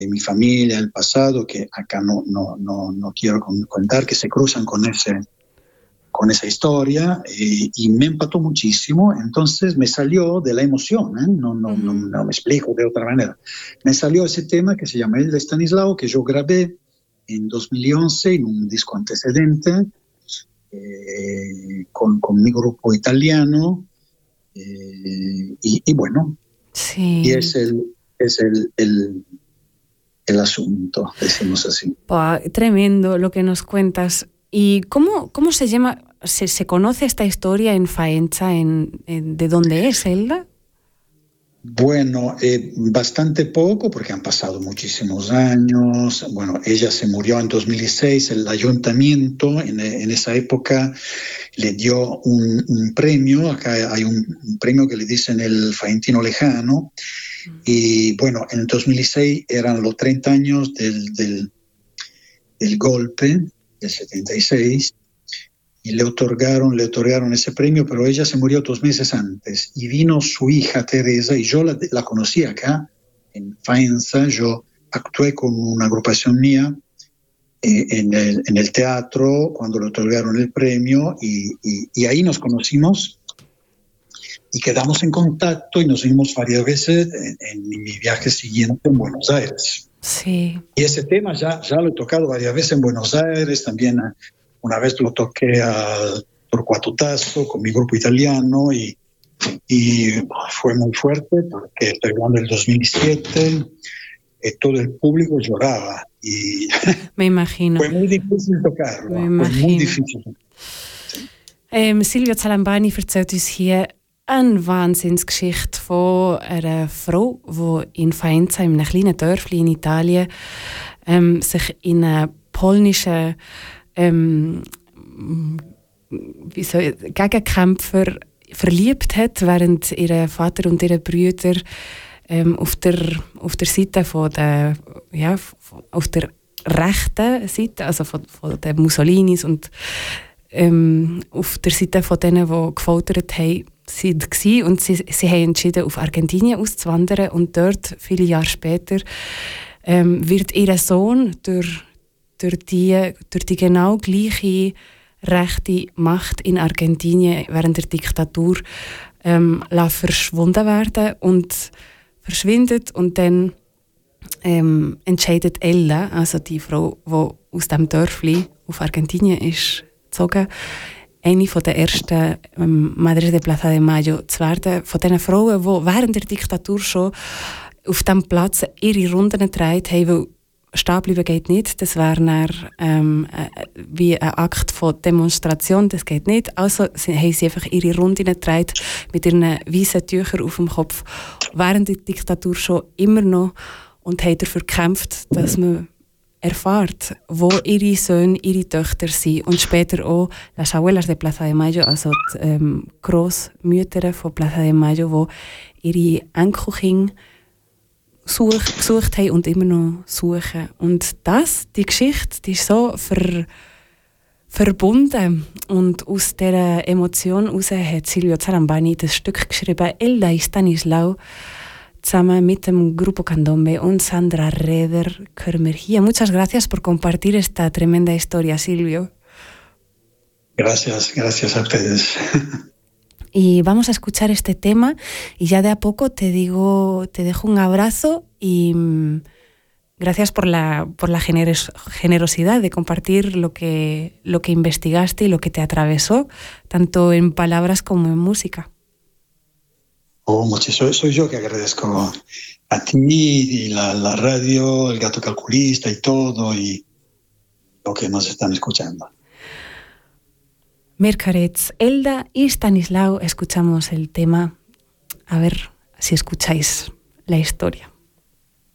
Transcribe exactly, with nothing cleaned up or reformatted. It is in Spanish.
de mi familia, el pasado, que acá no, no, no, no quiero contar, que se cruzan con, ese, con esa historia, eh, y me empató muchísimo. Entonces me salió de la emoción, ¿eh? no, no, uh-huh. no, no me explico de otra manera. Me salió ese tema que se llama El de Stanislao, que yo grabé en dos mil once en un disco antecedente, eh, con, con mi grupo italiano, eh, y, y bueno, sí. y es el, es el, el el asunto, decimos así. Bah, tremendo lo que nos cuentas. ¿Y cómo, cómo se llama, se, se conoce esta historia en Faenza? En, en, ¿De dónde es, Elda? Bueno, eh, bastante poco, porque han pasado muchísimos años. Bueno, ella se murió en dos mil seis, el ayuntamiento en, en esa época le dio un, un premio, acá hay un, un premio que le dicen el Faentino Lejano. Y bueno, en el dos mil seis eran los treinta años del, del, del golpe, del setenta y seis, y le otorgaron, le otorgaron ese premio, pero ella se murió dos meses antes. Y vino su hija Teresa, y yo la, la conocí acá, en Faenza. Yo actué con una agrupación mía eh, en, el, en el teatro cuando le otorgaron el premio, y, y, y ahí nos conocimos. Y quedamos en contacto y nos vimos varias veces en, en mi viaje siguiente en Buenos Aires. Sí. Y ese tema ya, ya lo he tocado varias veces en Buenos Aires, también una vez lo toqué al Torcuato Tasso con mi grupo italiano, y, y fue muy fuerte porque estoy hablando del dos mil siete, eh, todo el público lloraba y me imagino. Fue muy difícil tocarlo, me fue imagino. muy difícil. Ähm, Silvio Zalambani erzählt uns hier eine Wahnsinnsgeschichte von einer Frau, die in Faenza, in einem kleinen Dörfli in Italien, ähm, sich in einen polnischen ähm, wie soll, Gegenkämpfer verliebt hat, während ihr Vater und ihre Brüder ähm, auf, der, auf der Seite von der, ja, auf der rechten Seite, also von, von den Mussolinis und ähm, auf der Seite von denen, die gefoltert haben, sind gewesen. Und sie, sie haben entschieden, auf Argentinien auszuwandern, und dort, viele Jahre später, ähm, wird ihr Sohn durch, durch, die, durch die genau gleiche rechte Macht in Argentinien während der Diktatur ähm, verschwunden werden und verschwindet, und dann ähm, entscheidet Ella, also die Frau, die aus dem Dörfli auf Argentinien ist gezogen, eine von der ersten ähm, Madres de Plaza de Mayo zu werden, von diesen Frauen, die während der Diktatur schon auf diesem Platz ihre Runden getragen haben, weil stehen bleiben geht nicht, das wäre dann, ähm, äh, wie ein Akt von Demonstration, das geht nicht. Also sie, haben sie einfach ihre Runden getragen mit ihren weißen Tüchern auf dem Kopf, während der Diktatur schon immer noch, und haben dafür gekämpft, dass man erfährt, wo ihre Söhne, ihre Töchter sind, und später auch las abuelas de Plaza de Mayo, also die ähm, Grossmütter von Plaza de Mayo, die ihre Enkelkinder Such, gesucht haben und immer noch suchen. Und das, die Geschichte, die ist so ver, verbunden. Und aus dieser Emotion heraus hat Silvio Zalambani das Stück geschrieben, Elda y Stanislao, zusammen mit dem Grupo Candombe und Sandra Reder, hören wir hier. Muchas gracias por compartir esta tremenda historia, Silvio. Gracias, gracias a ustedes. Y vamos a escuchar este tema, y ya de a poco te digo, te dejo un abrazo, y mmm, gracias por la, por la generos, generosidad de compartir lo que, lo que investigaste y lo que te atravesó, tanto en palabras como en música. Oh, mucho, soy, soy yo que agradezco a ti y la, la radio, el Gato Calculista y todo, y lo que nos están escuchando. Mercaretz, Elda y Stanislao, escuchamos el tema, a ver si escucháis la historia.